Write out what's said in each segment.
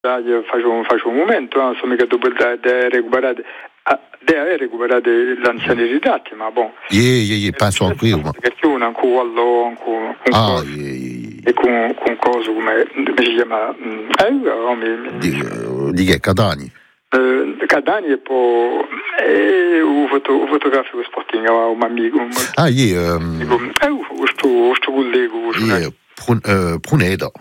faccio un momento, insomma, che dopo deve recuperare l'anzianità, ma boh. Penso anche io. Che c'è un cuollo, e con coso come si chiama? Di che Catani? Catani e poi un fotografico sportivo, un amico. Questo collego. Pruneda.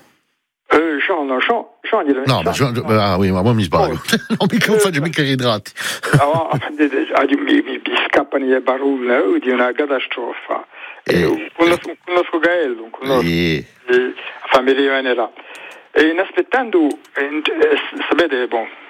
No, ma poi mi sbaglio. Non faccio mica ritratti. Mi scappano le barulle di una catastrofe. Conosco Gaello, famiglia venera. E inaspettando, sapete,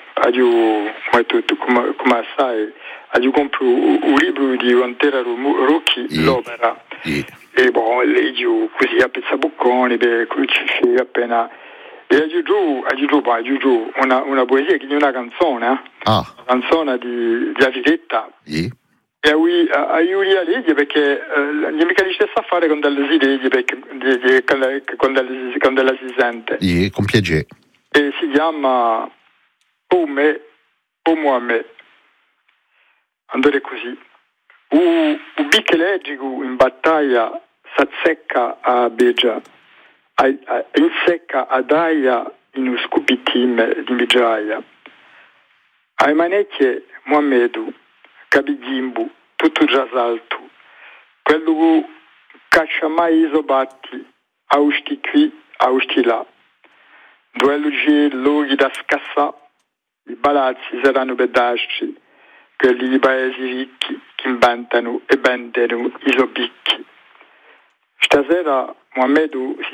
come sai, io compro un libro di Antero Rocchi, l'opera. E leggo così a pezzabocconi, ci appena. E aggiungo una poesia che è una canzone, una canzone di Avidetta. E io leggo perché non mi capisce a fare con delle idee, perché con delle si sente. Con piacere. E si chiama Omo a me. Andare così. Un bicche leggico in battaglia s'azzecca a Beggia. In secca ad aia in un scupitim di migiaia. Ai manecchie Muhammedu, Cabigimbu, tutto già salto. Quello che caccia mai isobatti, austi qui, austi là. Due lughi da scassa, i palazzi saranno pedasci, quelli di paesi ricchi che inventano e vendono isobicchi. Stasera Muhammedu si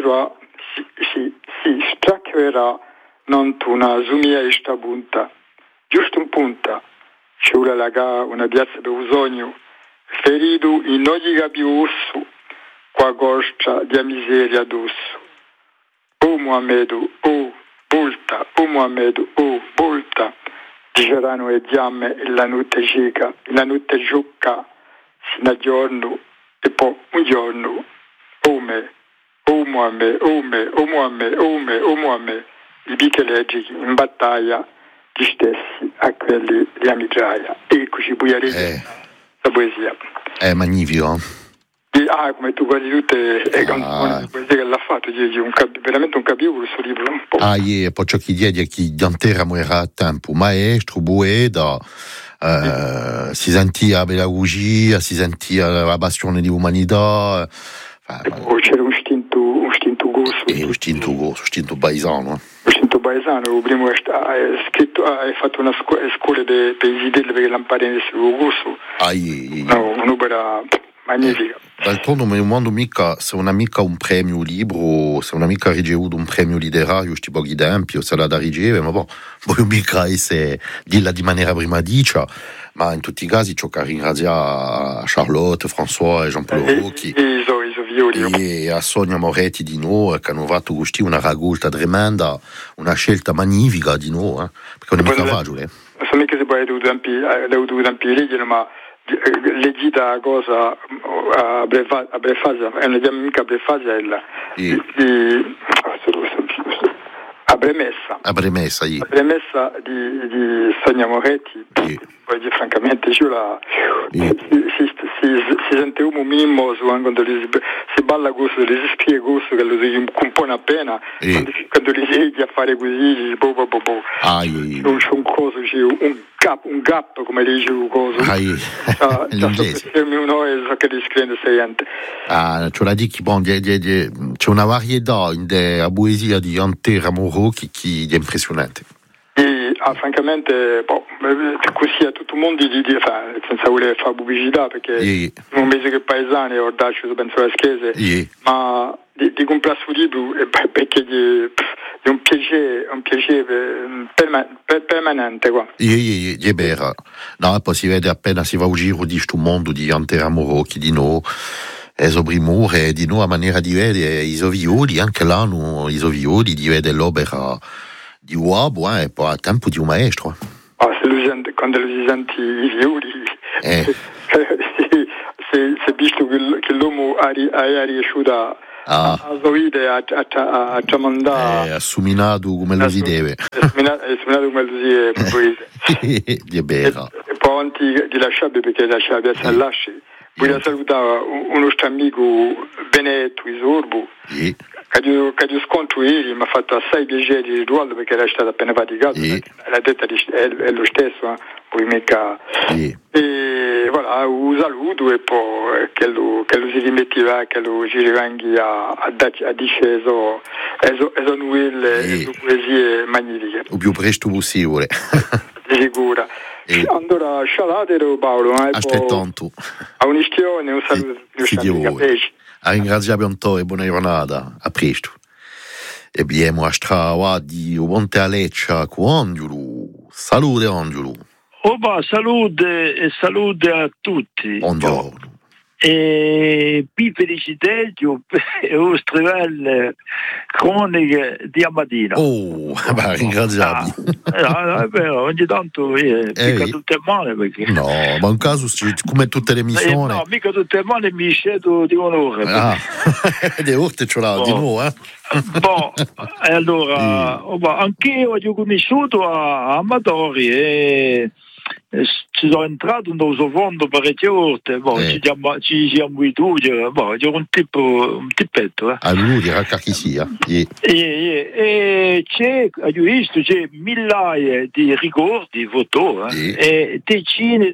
straccherà non una zumia sta punta, giusto un punta, c'è una piazza per usogno, ferito in ogni capiosso, qua goscia di miseria addosso. Oh Muhammedu, oh volta, oh Muhammedu, oh volta, diceranno e fiamme e la notte cieca, la notte giocca, sino a giorno e poi un giorno. Oh Muhammed, i bicche leggi in battaglia gli stessi a quelli di Amigiaia. Eccoci, poi la poesia. È magnifico. Come tu quasi tutte le canzoni di poesia che l'ha fatto, veramente un capitolo questo libro. Un po'. Poi ciò che dice che Dantera era a tempo, maestro, Boeda, si sentiva la pedagogia, si sentiva la passione di umanità. C'era un stinto gosso. Un stinto paesano. Un stinto paesano, prima hai fatto una scuola per i sidilli perché l'imparare sul gosso. Un'opera magnifica. D'altronde non mando mica, se non ha mica un premio libro, se non ha mica ricevuto un premio letterario, sti pochi tempi, se l'ha da ricevere, ma poi mica essere dirla di maniera prima dicia, ma in tutti i casi ciò che ringrazia Charlotte, François e Jean-Paul Rocchi e a Sonia Moretti di noi che hanno fatto così una raccolta tremenda, una scelta magnifica di noi, perché non è mica facile. Non so mica se poi hai dovuto leggere, ma leggita cosa a brefasa, non è mica brefasa, è a premessa. A premessa di Sonia Moretti, poi francamente si sente un minimo quando si balla questo, si scrive questo che lo si compone appena, quando li segui a fare così, c'è un coso, c'è un gap come dice un coso. L'inglese. So che descrive niente. Cioè la dici, c'è una varietà della poesia di Antera Moro che è impressionante. Francamente, così a tutto il mondo senza voler fare pubblicità, perché non mese che paesani o daccio penso alle chiese, ma di comprare suo libro perché è un piacere permanente qua. È vero. No, poi si vede appena si va a giro di questo mondo di Antera Moro che di noi è soprimore di noi a maniera di vedere i sovioli, anche là i sovioli di vedere l'opera di uomo e poi a tempo di un maestro. Quando si senti i violi si è visto che l'uomo ha riuscito a Zoide a Ciamandà assuminato come lo si deve. Assuminato come lo si deve. Di bera. E poi avanti di lasciare perché lasciare a lasci. Voglio salutare un nostro amico Benetto Isorbu. Che scontro ieri mi ha fatto assai piacere di ruolo perché era stato appena faticato. La detta è lo stesso, poi mica. E voilà, un saluto e poi che lo si rimetteva, che lo si rivanghi a disceso e nuove poesie magnifiche. Il più presto possibile. Sicura. Allora, scialatero Paolo. Aspettanto. A un'istione, un saluto. A ringraziare un po' e buona giornata. A presto. E abbiamo a strada di Monte Aleccia con Angelo. Salute Angelo. Salute e salute a tutti. Buongiorno. E più felicità per le strivelle croniche di Amadina. Ringraziabili. È vero, ogni tanto mica tutte male perché. No, ma in caso come tutte le missioni. No, mica tutte male mi scelgo di onore. De orte ce l'ha di nuovo, allora, anch'io ho conosciuto a Amadori e ci sono entrato nel suo fondo parecchie volte, ci siamo io un tippetto. A lui dirà che sia. E c'è migliaia di ricordi, foto, e decine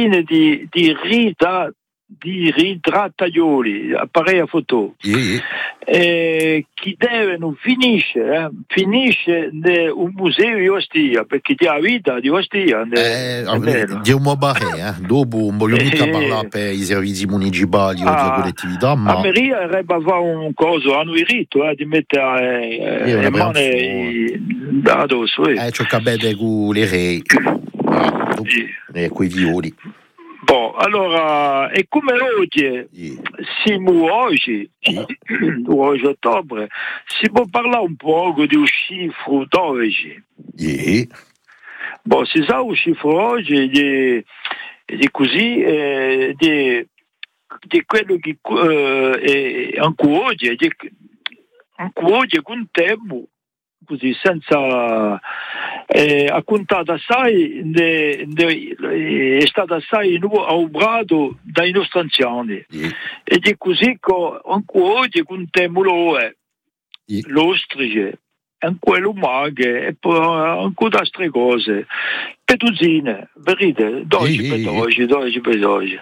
di ritrattaioli, apparecchi a foto, che devono finisce un museo di Ostia, perché ti ha vita di Ostia. Di un barè, dopo non voglio mica parlare per i servizi municipali o la collettività, ma a Maria avrebbe fatto un coso, hanno il rito di mettere le mani addosso. Ciò che vede con le re e con i violi. Allora, e come oggi, siamo oggi, 2 ottobre, si può parlare un po' di un cifro d'oggi. Si sa un cifro oggi di così, di quello che ancora oggi contiamo così senza ha contato assai è stato assai obrato dai nostri anziani e di così che ancora oggi contiamo l'ostriche anche l'umaghe e poi ancora altre cose petuzzine vedete doci per oggi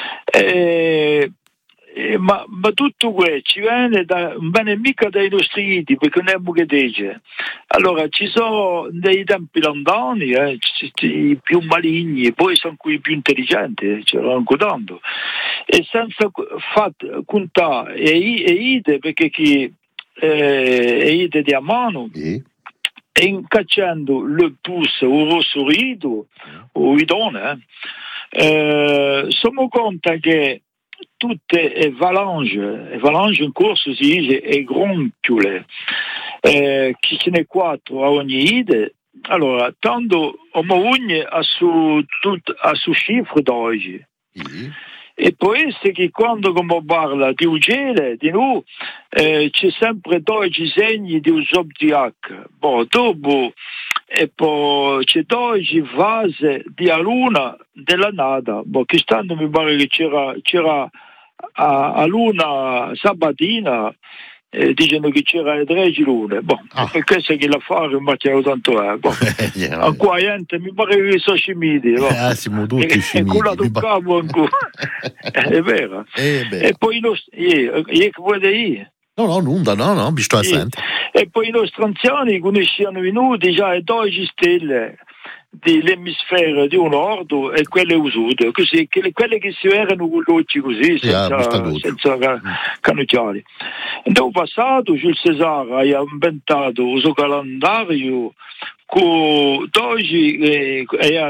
ma tutto questo ci viene mica dai nostri idi, perché non è che dice. Allora, ci sono dei tempi lontani, i più maligni, poi sono quelli più intelligenti, ce l'ho anche tanto. E senza contare, e ide, perché chi è ide di a mano, e incacciando il pus, o rosso rido, o idone, siamo conta che tutte valange in corso si dice e gronchiole chi ce n'è 4 a ogni ide allora tanto ogni a su cifre d'oggi e può essere che quando come parla di ugele di noi c'è sempre 12 segni di un zodiac dopo e poi c'è 12 fasi di a luna della nada quest'anno mi pare che c'era a luna sabatina dicono che c'era le 13 lune e questo è che l'affare ma c'è tanto ancora niente mi pare che sono scimiti siamo tutti scimiti e quella del capo ancora è vero e poi che vuoi dire no, mi sto assente. E poi i nostri anziani conoscevano venuti già le 12 stelle dell'emisfero di un nord e quelle usute, così, quelle che si erano con l'occhio così, senza canocchiali. Dopo passato, Giulio Cesare ha inventato il suo calendario con 12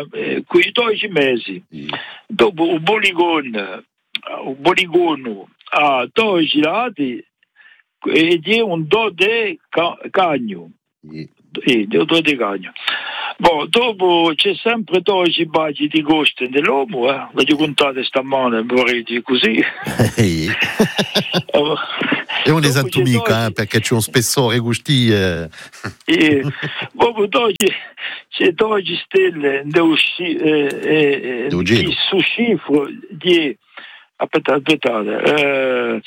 mesi. Dopo un poligono a 12 lati e di un do de cagno. Dopo c'è sempre 12 baggi di gosto dell'uomo, la contate stamane, vorrei dire così. E non esatto mica, perché c'è un spessore gusti. Dopo c'è 12 stelle che su cifro di aspettate,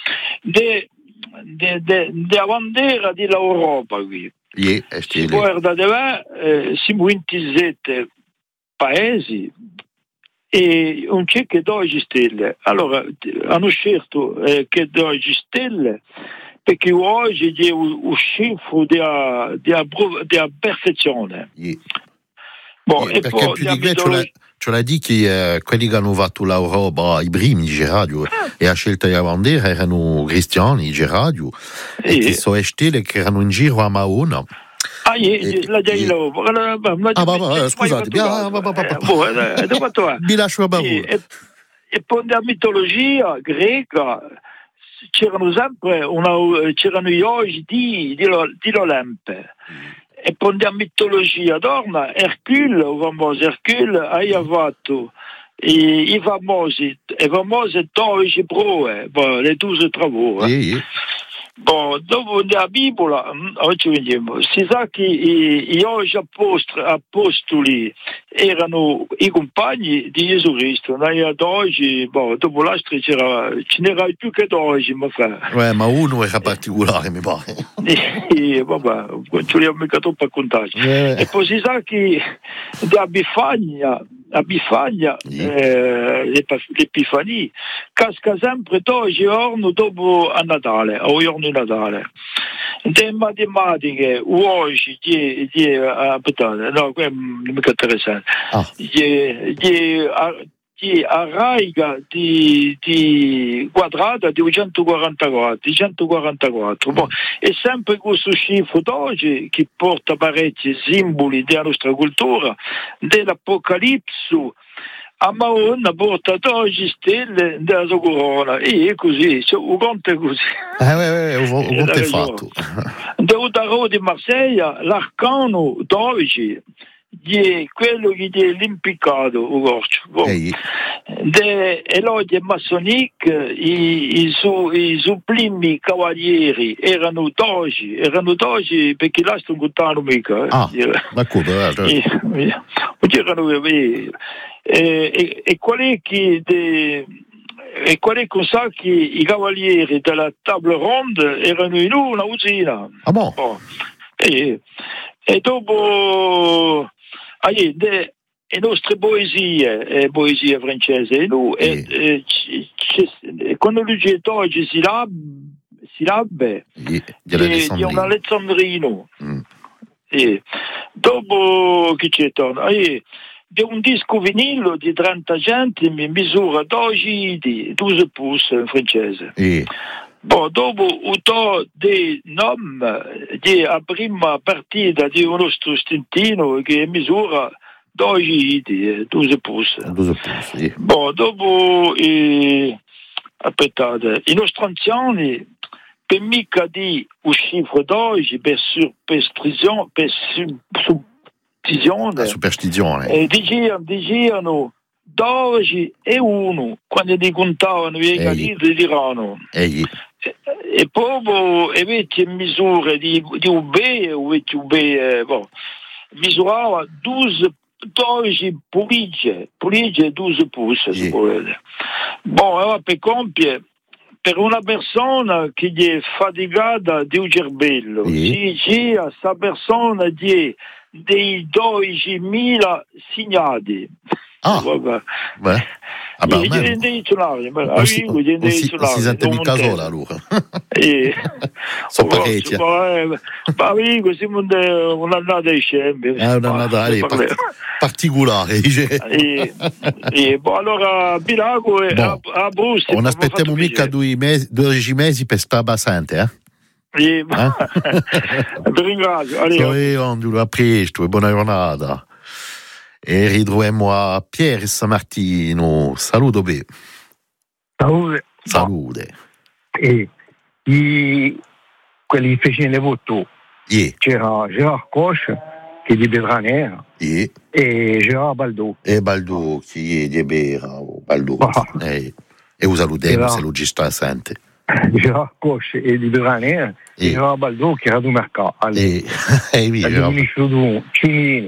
della bandiera dell'Europa qui. Si guarda siamo 27 paesi e non c'è che 12 stelle. Allora hanno scelto che 12 stelle perché oggi è un cifro di perfezione. E perché più di me ce l'ha dit che quelli che hanno fatto l'Europa, i primi di radio, e a scelta di bandera erano cristiani di radio, e che sono stelle che erano in giro a Mahona. Scusate, vi lascio a Bahù. E poi nella mitologia greca c'erano sempre gli oggi di l'Olimpe. E poi nella mitologia d'orna Hercule, il famoso Hercule, ha fatto i famosi 12 prove, le 12 travaux. Dopo nella Bibbia si sa che gli apostoli erano i compagni di Gesù Cristo. Ad oggi, dopo l'altro ce n'era più che 12, ma uno era particolare, mi pare. Non ci abbiamo mica troppo a contare. E poi si sa che da Bifania, l'Epifania, casca sempre 12 giorni dopo a Natale, a giorno di Natale. Le matematiche oggi no, è mica interessante. A raiga di quadrata di 144. È sempre questo cifro d'oggi che porta parecchi simboli della nostra cultura, dell'Apocalisse. A Mahona porta 12 stelle della sua corona, e è così, un conto è così. Un conto è fatto. Deudaro di Marsiglia, l'arcano 12. Di quello che è l'impiccato Elodie massonique i primi cavalieri erano 12 perché là sto contando mica d'accordo e qual è che e qual è cosa che i cavalieri della table ronde erano in una usina e dopo le nostre poesie francesi, quando lui dice 12 sillabe di un alessandrino, dopo che c'è di un disco vinilo di 30 centimi, misura 12 pouces in francese. Dopo un dei nomi di la prima partita di un nostro stintino che misura 12 pouces. Dopo aspettate, i nostri anziani per mica di un cifro 12 per superstizione dicevano 12 e 1 quando li contavano i galini di Rano. E proprio avete misure di UB misurava 12 pulige 12 pouces per compiere per una persona che è faticata di un cervello c'è questa persona di dei 12.000 segnati si sente mica sola allora. Sono parecchie. Un'annata di scempi. Un'annata particolare. Allora Bilago a Brusti. Non aspettiamo mica 12 mesi per stare abbassante, ti ringrazio. A presto e buona giornata. E ritroviamo a Pier Sammartino. Saluto be. Salute. Quelli fecero le voto. C'era Gerard Koch che è di Bedranera, e Gérard Baldo. E Baldo, chi è di Bera, Baldo. E lo salutiamo se lo ci sta sente. Gérard Coche è di Bedranera, e Gérard Baldo che era du mercato. E ministro du Cimini.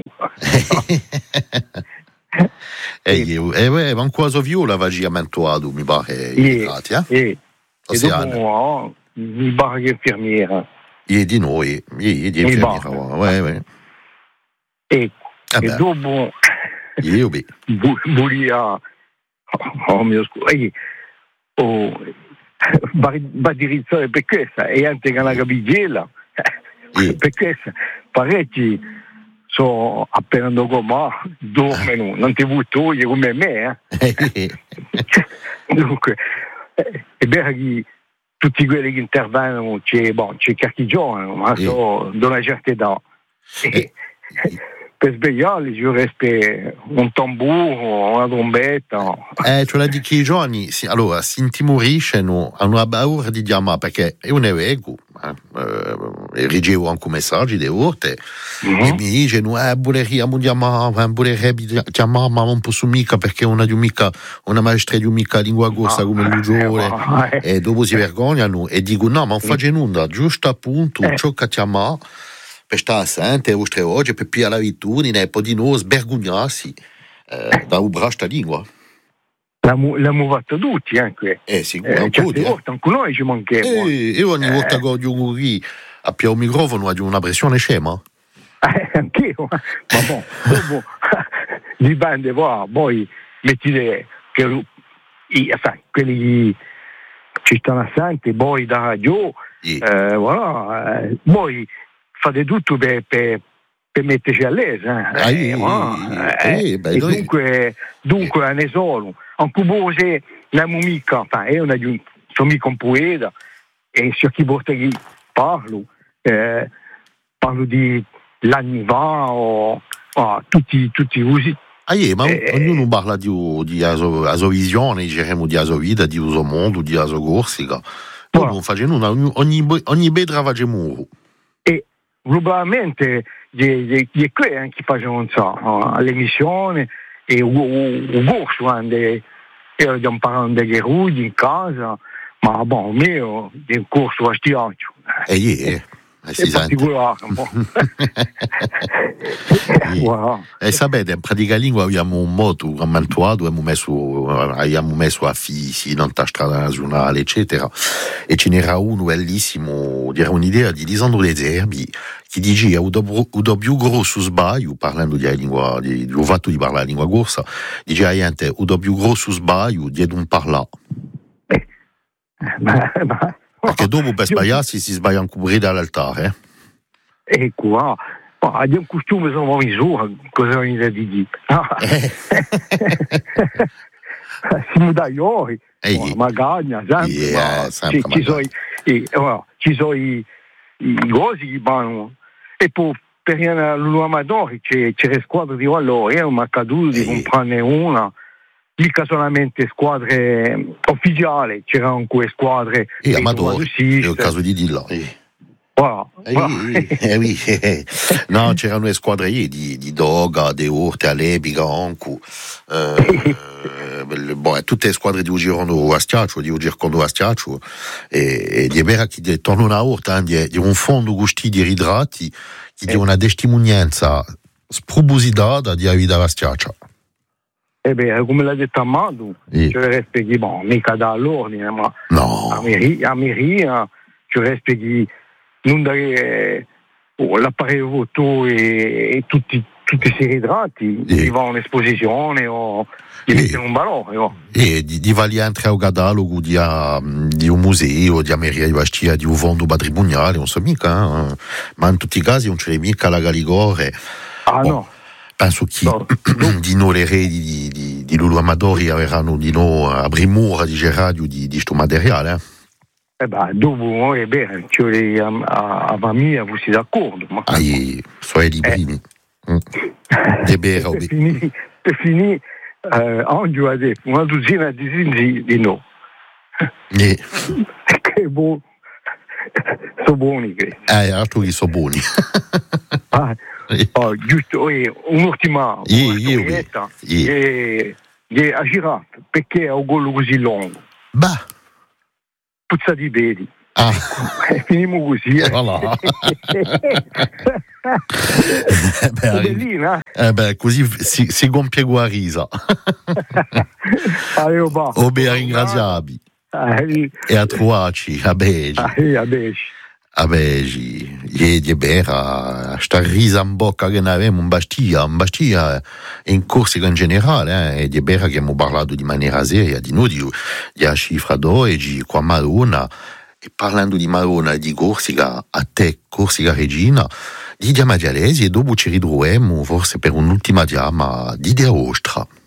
E manco a viola vagia mentuado, mi pare. E dopo mi pare che infermiera. E di noi, di infermiera. E dopo io volia mio scusa va dirizzare per questa e anche la capigela per questa parecchi sono appena come dormono non ti butto io come me dunque è vero che tutti quelli che intervengono c'è qualche giorno ma sono da una certa età per svegliarli ci vorrebbe un tamburo, una trombetta. Cioè di che i giorni allora si intimoriscono, hanno una paura di chiamare perché è un evento, ricevo anche messaggi di volte e mi dicono volevo chiamare ma non posso mica perché una maestra di mica lingua corsa come l'ugiore e dopo si vergognano e dico no ma non faccio nulla, giusto appunto ciò che chiamare per stare assente le vostre oggi per più l'abitudine e poi di noi svergognarsi da un braccio di lingua. L'abbiamo fatto tutti anche. Sicuro, anche noi ci manchiamo. Io ogni volta che ho qui a più un microfono ho una pressione scema. Anch'io, ma dopo dipende poi mettete che quelli ci stanno assenti, poi da radio, poi fate tutto per metterci all'ese. Dunque ne sono. Anche se la mica, sono mica un poeta, e se chi porta chi parlo di l'anni va o tutti usi. Ma ognuno parla di aso visione, diciamo di aso vita, di uso mondo, di aso corsica. Poi non facciamo ogni bedra facciamo. Globalmente è qui anche facciamo all'emissione e un corso io stiamo parlando degli erudi in casa ma mio è un corso a stiaccio è particolare un po'. E sapete in pratica lingua abbiamo un modo ammantuato abbiamo messo a fisi non ta strada nazionale eccetera e ce n'era uno bellissimo era un'idea di Lisandro De Zerbi che diceva udo più grosso sbaglio parlando di lingua di fatto di parlare la lingua corsa diceva niente udo più grosso sbaglio di non parlare perché dopo per sbagliarsi si sbaglia anche pure dall'altare e qua abbiamo un costume sono misura cosa venite di dire siamo da ioi magagna sempre ci sono i cosi che vanno e poi per l'Amadori c'è le squadre di valore ma caduto di comprarne una mica solamente squadre ufficiali, c'erano anche squadre amatori, è il caso di dirlo. No, c'erano le squadre di Doga, di Orte, Alebiga, Ancu, tutte le squadre di Girone a Stiaccio, di Gircondo a Stiaccio, e di vera che tornano a Orte, di un fondo gusti di ridrati, che di una testimonianza spropositata di vita a Stiaccio. Come l'ha detto Amado, ci respeghi, mica da all'ordine, ma a Miria ci respeghi non dare l'apparecchio foto e tutti questi ritratti, di vanno un'esposizione o di mettere un valore. Di valiante al catalogo di un museo, di Ameria di Bastia, di un fondo patrimoniale, non so mica, ma in tutti i casi non c'è mica la Galigore. No. Penso che di noi le reti di Lulu Amadori avranno di noi a Brimura di Gerardio di questo materiale. Dopo è bene, cioè a famiglia voi siete d'accordo. Sono i primi. Per finire, oggi ha detto una dozzina di no. Che buoni, sono buoni. Altro che sono buoni. Giusto, un'ultima storietta. A giraffe, perché ha un golo così lungo? Bah. Puzza di piedi. Ah. Finiamo così. Voilà. Bellina. Così si compie guarisa. O be ringraziabi. E a trovarci, a Begi. A Begi. Iedi bera, sta risa in bocca che ne avevamo in Bastia in Corsica in generale, e di bera che abbiamo parlato di maniera seria, di noi, di a cifra d'oggi, qua Marona. E parlando di Marona e di Corsica, a te Corsica Regina, di diama dialesi e dopo ci ritroviamo forse per un'ultima diama di Ostra.